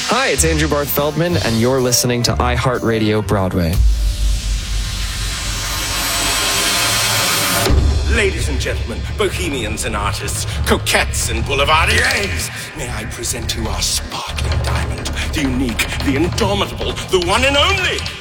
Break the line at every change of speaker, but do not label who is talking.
Hi, it's Andrew Barth Feldman, and you're listening to iHeartRadio Broadway.
Ladies and gentlemen, bohemians and artists, coquettes and boulevardiers, may I present to you our sparkling diamond, the unique, the indomitable, the one and only